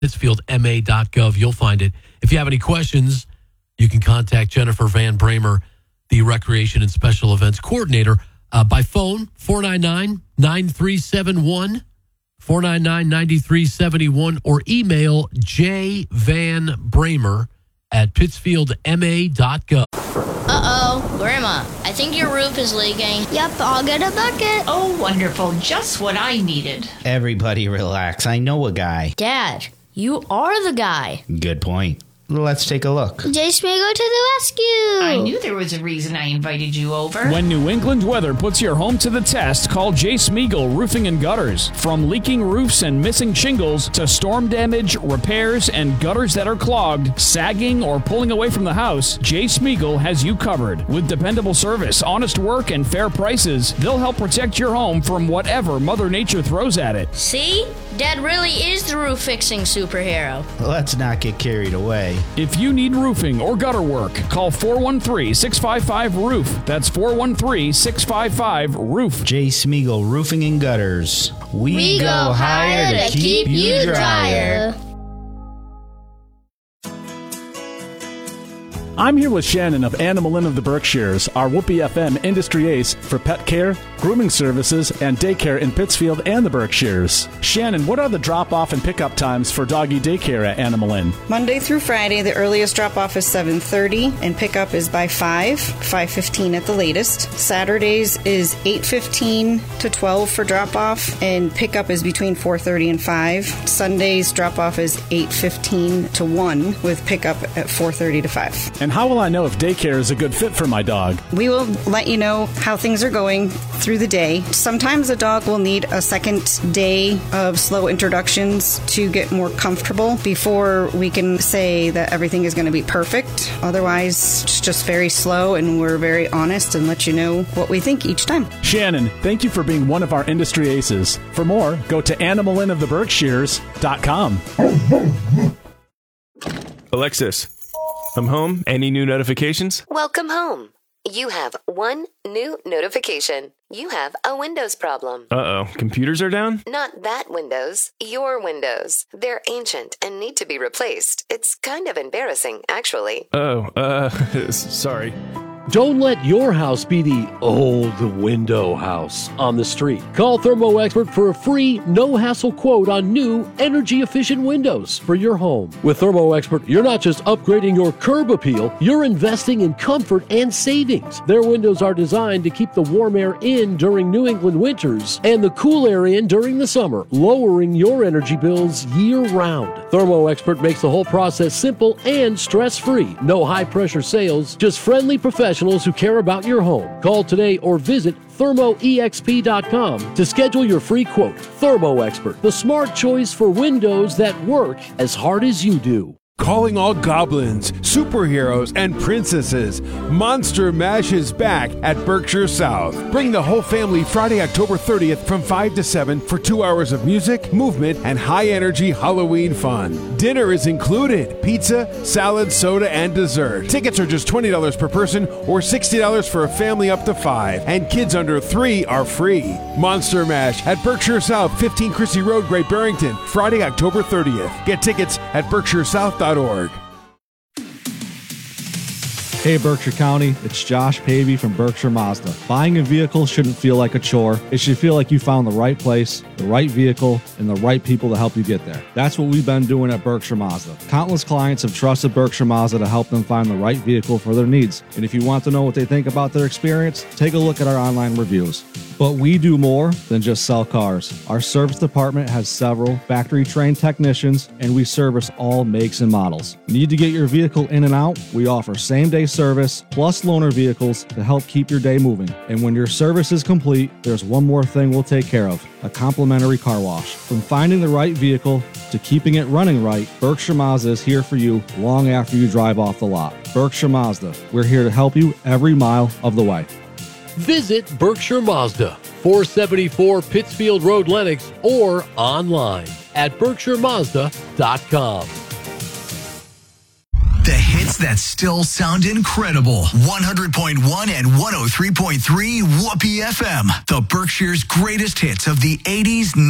pittsfieldma.gov. You'll find it. If you have any questions, you can contact Jennifer Van Bramer, the Recreation and Special Events Coordinator, by phone, 499-9371, 499-9371, or email jvanbramer@pittsfieldma.gov. Uh-oh, Grandma, I think your roof is leaking. Yep, I'll get a bucket. Oh, wonderful. Just what I needed. Everybody relax. I know a guy. Dad, you are the guy. Good point. Let's take a look. Jay Smigo to the rescue. I knew there was a reason I invited you over. When New England weather puts your home to the test, call Jay Smigo Roofing and Gutters. From leaking roofs and missing shingles to storm damage, repairs, and gutters that are clogged, sagging, or pulling away from the house, Jay Smigo has you covered. With dependable service, honest work, and fair prices, they'll help protect your home from whatever Mother Nature throws at it. See? Dad really is the roof-fixing superhero. Let's not get carried away. If you need roofing or gutter work, call 413-655-ROOF. That's 413-655-ROOF. Jay Smigo Roofing and Gutters. We go higher to keep you drier. I'm here with Shannon of Animal Inn of the Berkshires, our Whoopee FM industry ace for pet care, grooming services, and daycare in Pittsfield and the Berkshires. Shannon, what are the drop-off and pickup times for doggy daycare at Animal Inn? Monday through Friday, the earliest drop-off is 7:30, and pickup is by 5:15 at the latest. Saturdays is 8:15 to 12 for drop-off, and pickup is between 4:30 and 5. Sundays, drop-off is 8:15 to 1, with pickup at 4:30 to 5. And how will I know if daycare is a good fit for my dog? We will let you know how things are going through the day. Sometimes a dog will need a second day of slow introductions to get more comfortable before we can say that everything is going to be perfect. Otherwise, it's just very slow, and we're very honest and let you know what we think each time. Shannon, thank you for being one of our industry aces. For more, go to animalinoftheberkshires.com. Alexis, I'm home. Any new notifications? Welcome home. You have one new notification. You have a Windows problem. Uh-oh. Computers are down? Not that Windows. Your Windows. They're ancient and need to be replaced. It's kind of embarrassing, actually. Sorry. Don't let your house be the old window house on the street. Call Thermo Expert for a free, no-hassle quote on new, energy-efficient windows for your home. With Thermo Expert, you're not just upgrading your curb appeal, you're investing in comfort and savings. Their windows are designed to keep the warm air in during New England winters and the cool air in during the summer, lowering your energy bills year-round. Thermo Expert makes the whole process simple and stress-free. No high-pressure sales, just friendly professionals who care about your home. Call today or visit thermoexp.com to schedule your free quote. Thermo Expert, the smart choice for windows that work as hard as you do. Calling all goblins, superheroes, and princesses. Monster Mash is back at Berkshire South. Bring the whole family Friday, October 30th from 5 to 7 for 2 hours of music, movement, and high-energy Halloween fun. Dinner is included. Pizza, salad, soda, and dessert. Tickets are just $20 per person or $60 for a family up to 5. And kids under 3 are free. Monster Mash at Berkshire South, 15 Chrissy Road, Great Barrington. Friday, October 30th. Get tickets at berkshiresouth.org. Hey Berkshire County, it's Josh Pavey from Berkshire Mazda. Buying a vehicle shouldn't feel like a chore. It should feel like you found the right place, the right vehicle, and the right people to help you get there. That's what we've been doing at Berkshire Mazda. Countless clients have trusted Berkshire Mazda to help them find the right vehicle for their needs. And if you want to know what they think about their experience, take a look at our online reviews. But we do more than just sell cars. Our service department has several factory-trained technicians, and we service all makes and models. Need to get your vehicle in and out? We offer same-day service plus loaner vehicles to help keep your day moving. And when your service is complete, there's one more thing we'll take care of: a complimentary car wash. From finding the right vehicle to keeping it running right, Berkshire Mazda is here for you long after you drive off the lot. Berkshire Mazda, we're here to help you every mile of the way. Visit Berkshire Mazda, 474 Pittsfield Road, Lenox, or online at berkshiremazda.com. The hits that still sound incredible. 100.1 and 103.3 Whoopee FM. The Berkshire's greatest hits of the 80s,